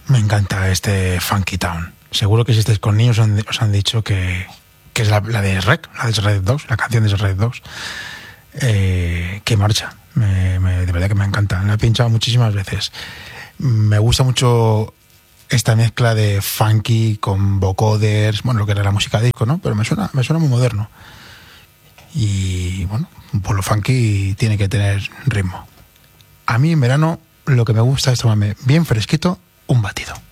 Me encanta este Funky Town. Seguro que si estáis con niños os han dicho que es la de Shrek, la de Shrek 2, la canción de Shrek 2. Que marcha. De verdad que me encanta. La he pinchado muchísimas veces. Me gusta mucho esta mezcla de funky con vocoders, bueno, lo que era la música disco, ¿no? Pero me suena muy moderno. Y bueno, por lo funky tiene que tener ritmo. A mí en verano lo que me gusta es tomarme bien fresquito un batido.